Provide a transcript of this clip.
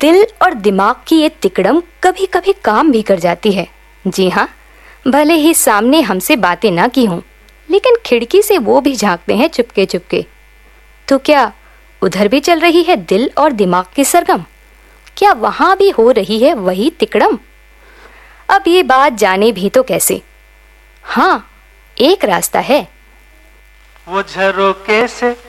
दिल और दिमाग की ये तिकड़म कभी कभी काम भी कर जाती है। जी हाँ, भले ही सामने हमसे बातें ना की हों, लेकिन खिड़की से वो भी झांकते हैं चुपके चुपके। तो क्या उधर भी चल रही है दिल और दिमाग की सरगम? क्या वहां भी हो रही है वही तिकड़म? अब ये बात जाने भी तो कैसे। हाँ, एक रास्ता है। वो झरोके से